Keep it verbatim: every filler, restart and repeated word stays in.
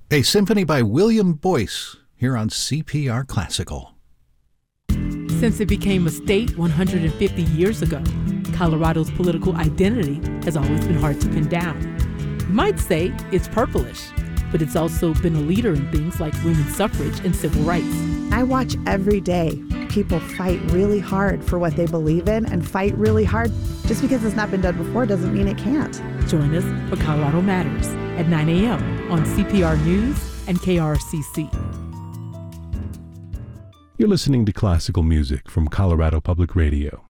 A symphony by William Boyce here on C P R Classical. Since it became a state one hundred fifty years ago, Colorado's political identity has always been hard to pin down. You might say it's purplish, but it's also been a leader in things like women's suffrage and civil rights. I watch every day people fight really hard for what they believe in and fight really hard. Just because it's not been done before doesn't mean it can't. Join us for Colorado Matters at nine a.m. on C P R News and K R C C. You're listening to classical music from Colorado Public Radio.